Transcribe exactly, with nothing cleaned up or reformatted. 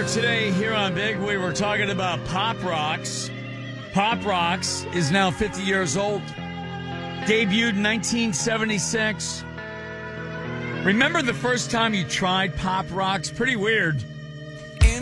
today here on Big, we were talking about Pop Rocks. Pop Rocks is now fifty years old. Debuted in nineteen seventy-six. Remember the first time you tried Pop Rocks? Pretty weird.